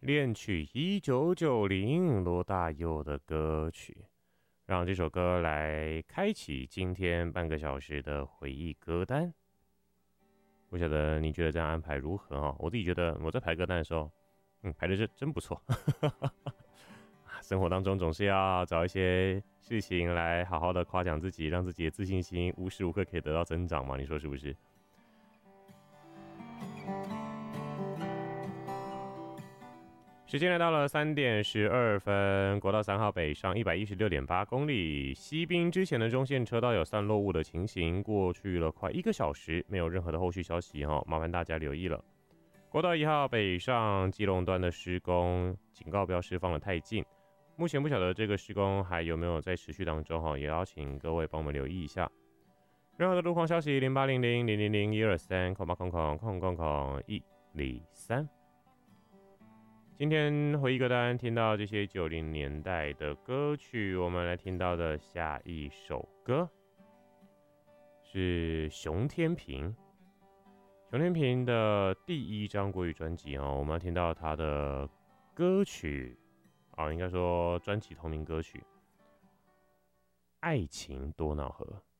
恋曲1990罗大佑的歌曲，让这首歌来开启今天半个小时的回忆歌单。不晓得你觉得这样安排如何哦？我自己觉得我在排歌单的时候，排的是真不错。生活当中总是要找一些事情来好好的夸奖自己，让自己的自信心无时无刻可以得到增长嘛？你说是不是？时间来到了3:12，国道3号北上116.8公里，西滨之前的中线车道有散落物的情形，过去了快1个小时，没有任何的后续消息哦，麻烦大家留意了。国道1号北上基隆端的施工警告标释放得太近，目前不晓得这个施工还有没有在持续当中哦，也邀请各位帮我们留意一下。任何的路况消息0800-000-123-123。今天回忆歌单听到这些90年代的歌曲，我们来听到的下一首歌是熊天平。熊天平的第1张国语专辑哦，我们要听到他的歌曲应该说专辑同名歌曲《爱情多瑙河》。